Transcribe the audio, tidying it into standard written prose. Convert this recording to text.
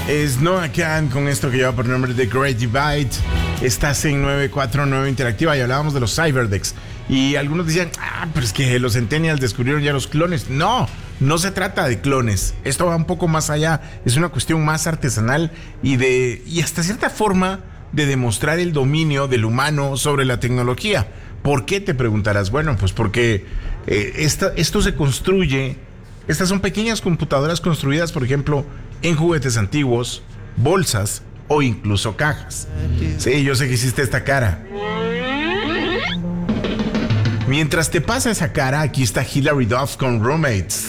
Es Noah Kahan con esto que lleva por nombre The Great Divide. Estás en 949 Interactiva y hablábamos de los cyberdecks. Y algunos decían, pero es que los Centennials descubrieron ya los clones. No se trata de clones. Esto va un poco más allá. Es una cuestión más artesanal y hasta cierta forma de demostrar el dominio del humano sobre la tecnología. ¿Por qué, te preguntarás? Bueno, pues porque esto se construye. Estas son pequeñas computadoras construidas, por ejemplo, en juguetes antiguos, bolsas o incluso cajas. Sí, yo sé que hiciste esta cara. Mientras te pasa esa cara, aquí está Hilary Duff con Roommates.